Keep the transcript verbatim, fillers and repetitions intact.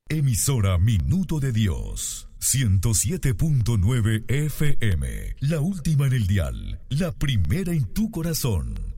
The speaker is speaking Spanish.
Emisora Minuto de Dios. ciento siete punto nueve F M. La última en el dial. La primera en tu corazón.